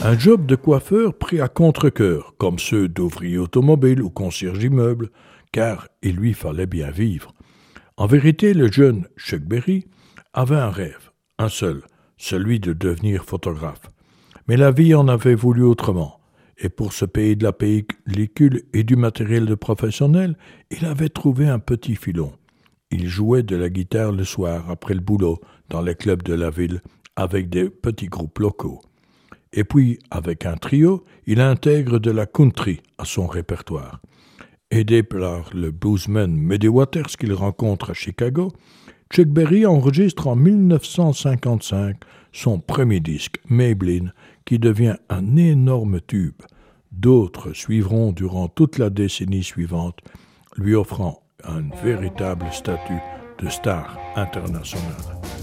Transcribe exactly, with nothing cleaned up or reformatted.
Un job de coiffeur pris à contre-cœur, comme ceux d'ouvrier automobile ou concierge immeuble, car il lui fallait bien vivre. En vérité, le jeune Chuck Berry avait un rêve, un seul, celui de devenir photographe. Mais la vie en avait voulu autrement, et pour se payer de la pellicule et du matériel de professionnel, il avait trouvé un petit filon. Il jouait de la guitare le soir, après le boulot, dans les clubs de la ville, avec des petits groupes locaux. Et puis, avec un trio, il intègre de la country à son répertoire. Aidé par le bluesman Muddy Waters qu'il rencontre à Chicago, Chuck Berry enregistre en dix-neuf cent cinquante-cinq son premier disque, Maybelline, qui devient un énorme tube. D'autres suivront durant toute la décennie suivante, lui offrant un véritable statut de star internationale.